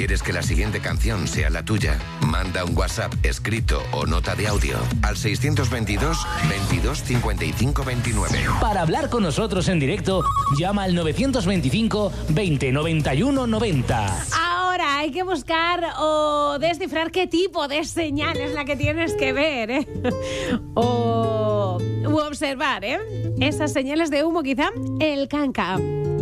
¿Quieres que la siguiente canción sea la tuya? Manda un WhatsApp escrito o nota de audio al 622 22 55 29. Para hablar con nosotros en directo, llama al 925 20 91 90. Ahora hay que buscar o descifrar qué tipo de señal es la que tienes que ver, ¿eh? o observar, ¿eh? Esas señales de humo, quizá el canca.